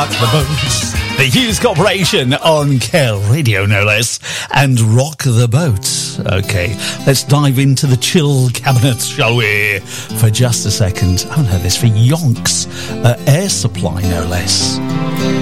Rock the Boat. The Hughes Corporation on Care Radio, no less. And Rock the Boat. Okay, let's dive into the chill cabinet, shall we? For just a second. I haven't heard this for yonks. Air Supply, no less.